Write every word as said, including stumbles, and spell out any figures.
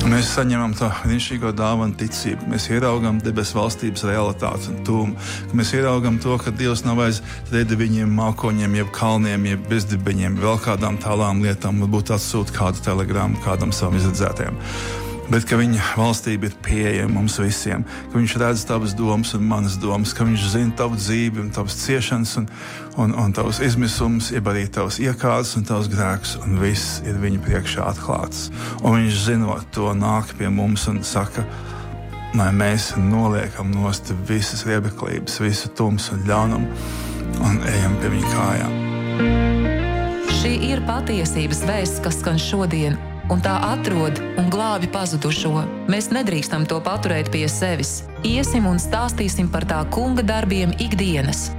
Mēs saņemam to brīnišķīgo dāvanu ticību, mēs ieraugam debesu valstības realitāti un tūmu, ka mēs ieraugam to, ka Dievs nav aiz redeviņiem, mākoņiem, jeb kalniem, jeb bezdibeņiem, vēl kādām tālām lietām, varbūt atsūt kādu telegramu kādam savam izredzētajam. Bet ka viņa valstība ir pieejama mums visiem, ka viņš redz tavas domas un manas domas, ka viņš zina tavu dzīvi un tavas ciešanas un, un, un tavas izmisums, jeb arī tavas iekārtas un tavas grēkus, un viss ir viņa priekšā atklāts. Un viņš zinot to nāk pie mums un saka, lai mēs noliekam nost visas riebeklības, visu tumsu un ļaunumu un ejam pie viņa kājām. Šī ir patiesības vēsts, kas skan šodien, un tā atrod un glābi pazudušo. Mēs nedrīkstam to paturēt pie sevis. Iesim un stāstīsim par tā kunga darbiem ikdienas.